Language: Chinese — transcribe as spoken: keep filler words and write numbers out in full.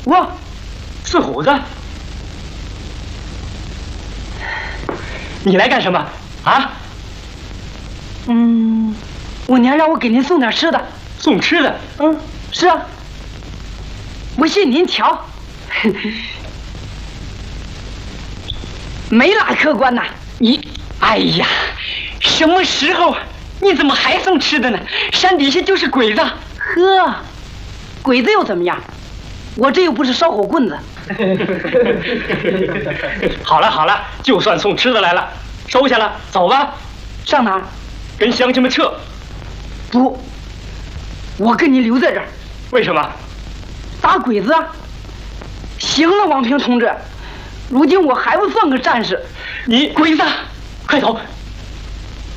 我四虎子，你来干什么啊？ 嗯，我娘让我给您送点吃的。 送吃的？ 嗯，是啊。我信您瞧，没拉客官呐。 你，哎呀，什么时候？你怎么还送吃的呢？山底下就是鬼子。 呵，鬼子又怎么样？我这又不是烧火棍子。 好了好了，就算送吃的来了，收下了，走吧。 上哪儿？ 跟乡亲们撤。 不，我跟你留在这儿。 为什么？ 打鬼子啊！行了，王平同志，如今我还不算个战士。 你鬼子，快走，